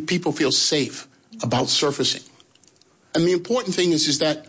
people feel safe about surfacing. And the important thing is that,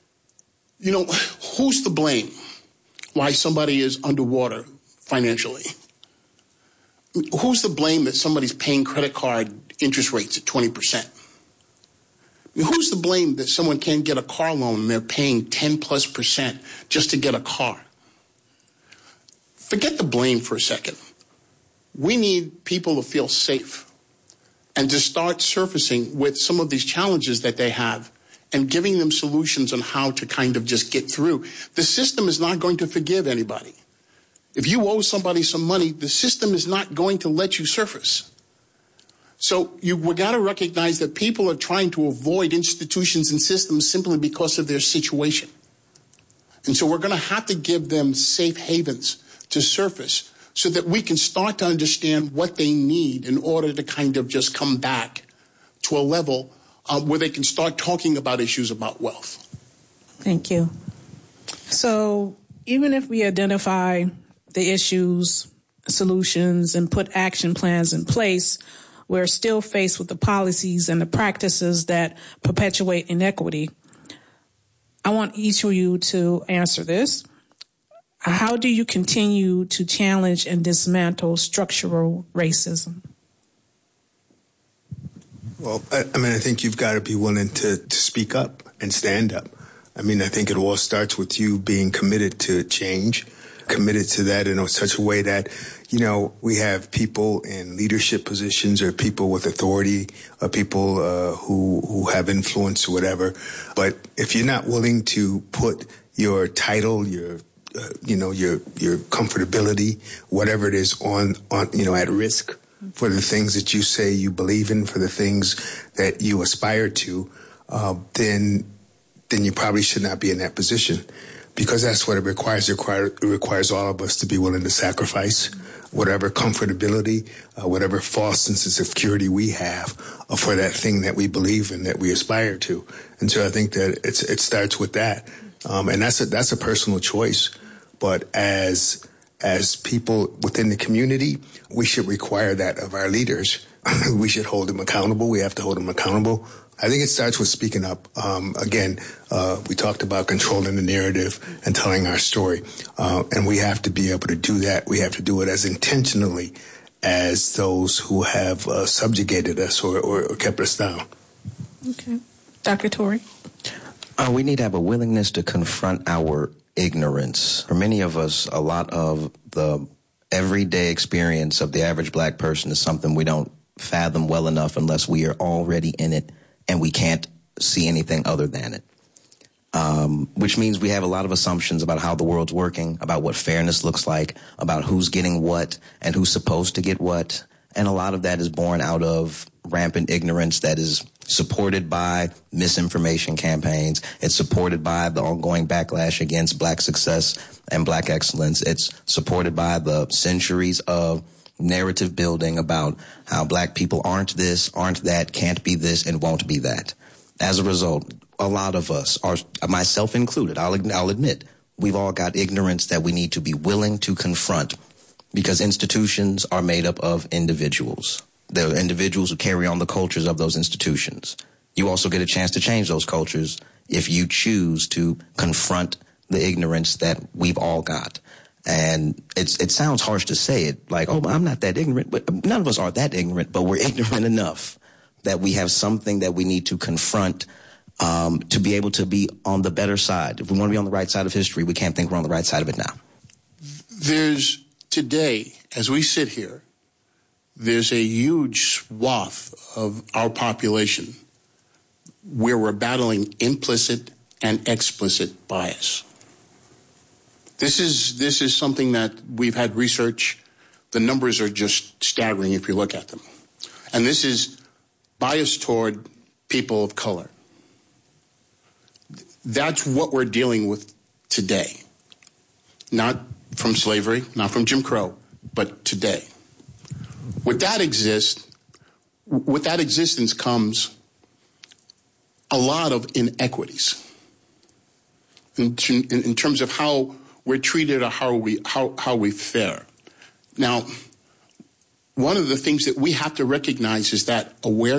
who's to blame why somebody is underwater financially? Who's to blame that somebody's paying credit card interest rates at 20%? Who's to blame that someone can't get a car loan and they're paying 10+% just to get a car? Forget the blame for a second. We need people to feel safe and to start surfacing with some of these challenges that they have and giving them solutions on how to kind of just get through. The system is not going to forgive anybody. If you owe somebody some money, the system is not going to let you surface. So we got to recognize that people are trying to avoid institutions and systems simply because of their situation. And so we're going to have to give them safe havens to surface so that we can start to understand what they need in order to kind of just come back to a level where they can start talking about issues about wealth. Thank you. So even if we identify the issues, solutions, and put action plans in place, we're still faced with the policies and the practices that perpetuate inequity. I want each of you to answer this. How do you continue to challenge and dismantle structural racism? Well, I think you've got to be willing to speak up and stand up. I think it all starts with you being committed to change, committed to that in such a way that, we have people in leadership positions or people with authority or people who have influence or whatever. But if you're not willing to put your title, your comfortability, whatever it is on at risk for the things that you say you believe in, for the things that you aspire to, then you probably should not be in that position, because that's what it requires. It requires all of us to be willing to sacrifice whatever comfortability, whatever false sense of security we have for that thing that we believe in, that we aspire to. And so I think that it starts with that. And that's a personal choice. But as people within the community, we should require that of our leaders. We should hold them accountable. We have to hold them accountable. I think it starts with speaking up. We talked about controlling the narrative and telling our story. And we have to be able to do that. We have to do it as intentionally as those who have subjugated us or kept us down. Okay. Dr. Torrey? We need to have a willingness to confront our ignorance. For many of us, a lot of the everyday experience of the average black person is something we don't fathom well enough unless we are already in it and we can't see anything other than it. Which means we have a lot of assumptions about how the world's working, about what fairness looks like, about who's getting what and who's supposed to get what. And a lot of that is born out of rampant ignorance that is supported by misinformation campaigns. It's supported by the ongoing backlash against black success and black excellence. It's supported by the centuries of narrative building about how black people aren't this, aren't that, can't be this, and won't be that. As a result, a lot of us, myself included, I'll admit, we've all got ignorance that we need to be willing to confront, because institutions are made up of individuals. There are individuals who carry on the cultures of those institutions. You also get a chance to change those cultures if you choose to confront the ignorance that we've all got. And it sounds harsh to say it, like, oh, I'm not that ignorant. But none of us are that ignorant, but we're ignorant enough that we have something that we need to confront to be able to be on the better side. If we want to be on the right side of history, we can't think we're on the right side of it now. There's today, as we sit here, there's a huge swath of our population where we're battling implicit and explicit bias. This is something that we've had research. The numbers are just staggering if you look at them. And this is bias toward people of color. That's what we're dealing with today. Not from slavery, not from Jim Crow, but today. With that existence comes a lot of inequities in terms of how we're treated or how we fare. Now, one of the things that we have to recognize is that awareness